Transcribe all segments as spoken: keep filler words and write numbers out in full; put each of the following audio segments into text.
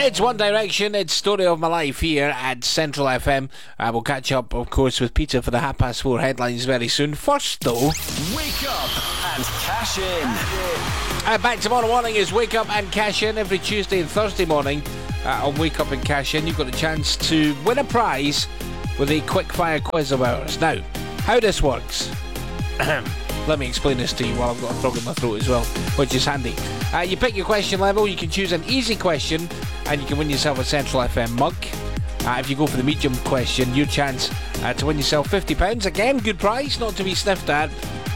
It's One Direction, it's Story of My Life here at Central F M. Uh, we'll catch up, of course, with Peter for the half past four headlines very soon. First, though, Wake up and cash in. Uh, back tomorrow morning is Wake Up and Cash In. Every Tuesday and Thursday morning uh, on Wake Up and Cash In, you've got a chance to win a prize with a quick-fire quiz of ours. Now, how this works... Let me explain this to you while I've got a frog in my throat as well, which is handy. Uh, you pick your question level, you can choose an easy question, and you can win yourself a Central F M mug. Uh, if you go for the medium question, your chance uh, to win yourself fifty pounds. Again, good price, not to be sniffed at.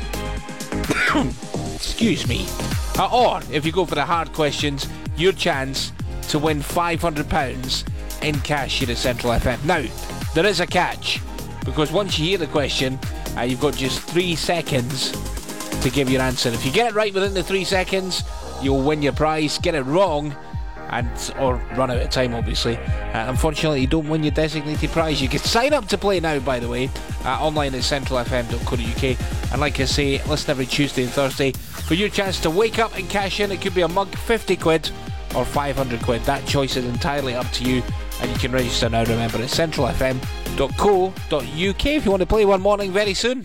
Excuse me. Uh, or, if you go for the hard questions, your chance to win five hundred pounds in cash here at Central F M. Now, there is a catch, because once you hear the question, Uh, you've got just three seconds to give your answer. If you get it right within the three seconds, you'll win your prize. Get it wrong, and or run out of time, obviously. Uh, unfortunately, you don't win your designated prize. You can sign up to play now, by the way, uh, online at central f m dot co dot u k. And like I say, listen every Tuesday and Thursday for your chance to wake up and cash in. It could be a mug, fifty quid, or five hundred quid. That choice is entirely up to you. And you can register now, remember, at central f m dot co dot u k if you want to play one morning very soon.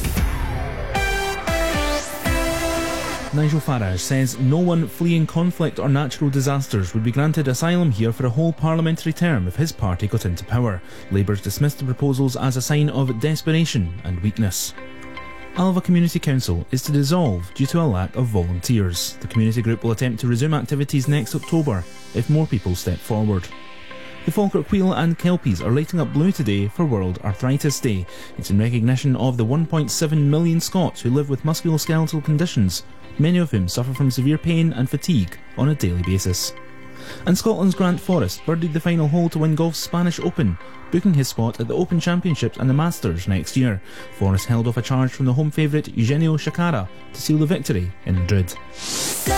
Nigel Farage says no one fleeing conflict or natural disasters would be granted asylum here for a whole parliamentary term if his party got into power. Labour's dismissed the proposals as a sign of desperation and weakness. Alva Community Council is to dissolve due to a lack of volunteers. The community group will attempt to resume activities next October if more people step forward. The Falkirk Wheel and Kelpies are lighting up blue today for World Arthritis Day. It's in recognition of the one point seven million Scots who live with musculoskeletal conditions, many of whom suffer from severe pain and fatigue on a daily basis. And Scotland's Grant Forrest birdied the final hole to win golf's Spanish Open, booking his spot at the Open Championships and the Masters next year. Forrest held off a charge from the home favourite Eugenio Chacarra to seal the victory in Madrid.